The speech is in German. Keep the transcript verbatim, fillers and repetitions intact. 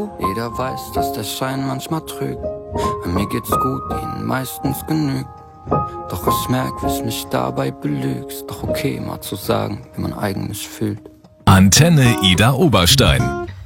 Jeder weiß, dass der Schein manchmal trügt. An mir geht's gut, ihnen meistens genügt. Doch ich merk, wie's mich dabei belügst. Doch okay, mal zu sagen, wie man eigentlich fühlt. Antenne Ida Oberstein.